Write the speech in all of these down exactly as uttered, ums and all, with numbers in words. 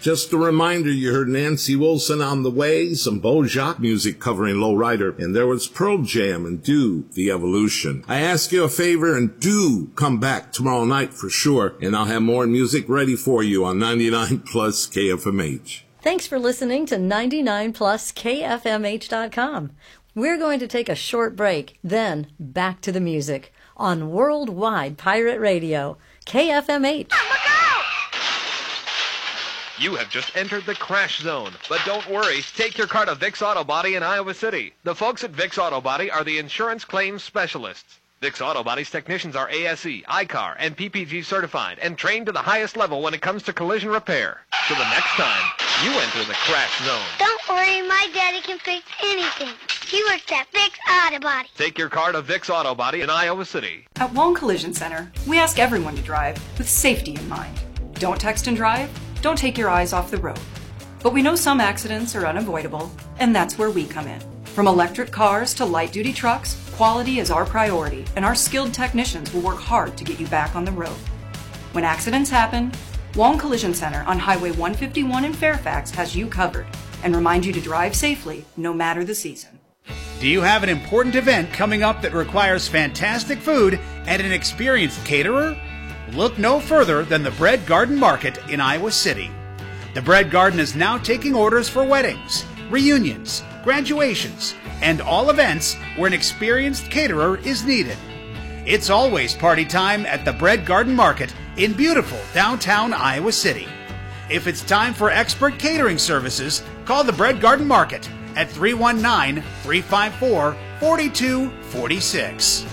Just a reminder, you heard Nancy Wilson on the way, some Beau Jocques music covering Lowrider, and there was Pearl Jam and Do the Evolution. I ask you a favor and do come back tomorrow night for sure, and I'll have more music ready for you on ninety-nine plus K F M H. Thanks for listening to ninety-nine plus K F M H dot com. We're going to take a short break, then back to the music on Worldwide Pirate Radio, K F M H. You have just entered the crash zone. But don't worry, take your car to Vic's Auto Body in Iowa City. The folks at Vic's Auto Body are the insurance claims specialists. Vic's Auto Body's technicians are A S E, I C A R, and P P G certified and trained to the highest level when it comes to collision repair. So the next time, you enter the crash zone. Don't worry, my daddy can fix anything. He works at Vic's Auto Body. Take your car to Vic's Auto Body in Iowa City. At Wong Collision Center, we ask everyone to drive with safety in mind. Don't text and drive. Don't take your eyes off the road. But we know some accidents are unavoidable, and that's where we come in. From electric cars to light-duty trucks, quality is our priority, and our skilled technicians will work hard to get you back on the road. When accidents happen, Wong Collision Center on Highway one fifty-one in Fairfax has you covered and reminds you to drive safely no matter the season. Do you have an important event coming up that requires fantastic food and an experienced caterer? Look no further than the Bread Garden Market in Iowa City. The Bread Garden is now taking orders for weddings, reunions, graduations, and all events where an experienced caterer is needed. It's always party time at the Bread Garden Market in beautiful downtown Iowa City. If it's time for expert catering services, call the Bread Garden Market at three one nine, three five four, four two four six.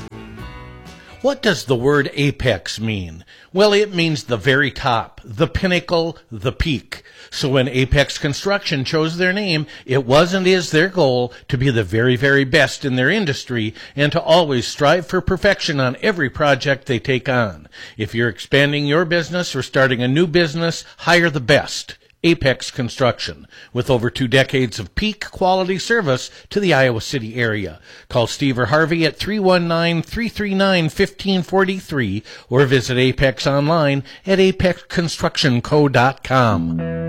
What does the word apex mean? Well, it means the very top, the pinnacle, the peak. So when Apex Construction chose their name, it was and is their goal to be the very, very best in their industry and to always strive for perfection on every project they take on. If you're expanding your business or starting a new business, hire the best. Apex Construction, with over two decades of peak quality service to the Iowa City area. Call Steve or Harvey at three one nine, three three nine, one five four three or visit Apex online at apex construction co dot com.